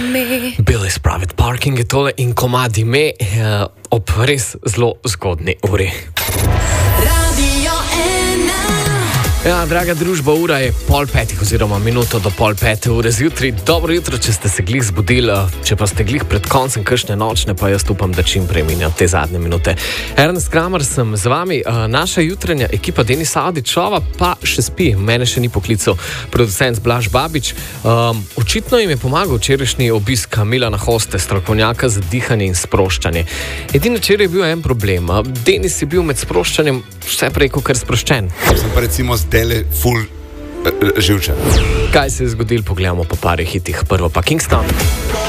Billy's Private Parking je tole in komadi me ob res zelo zgodni uri. Ja, draga družba, ura je 4:30 oziroma minuto do 4:30 zjutraj. Dobro jutro, če ste se glih zbudili, če pa ste glih pred koncem kakšne nočne, pa jaz upam, da čim prej minjajo te zadnje minute. Ernest Kramer sem z vami, naša jutranja ekipa Denis Avdićova pa še spi, mene še ni poklical producent Blaž Babič. Očitno jim je pomagal včerajšnji obisk Milana Hoste, strokovnjaka za dihanje in sproščanje. Edino včeraj je bil en problem, Denis je bil med sproščanjem vse prej kot kar sproščen. Sem pa recimo zdaj ful živčen. Kaj se je zgodilo, pogledamo po parih hitih. Prvo pa Kingston.